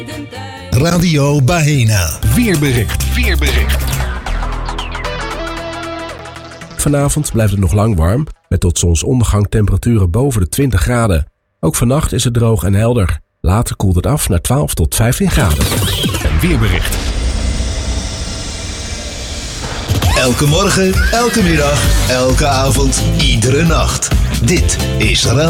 Radio Bahena. Weerbericht. Vanavond blijft het nog lang warm, met tot zonsondergang temperaturen boven de 20 graden. Ook vannacht is het droog en helder. Later koelt het af naar 12 tot 15 graden. Een weerbericht. Elke morgen, elke middag, elke avond, iedere nacht. Dit is Radio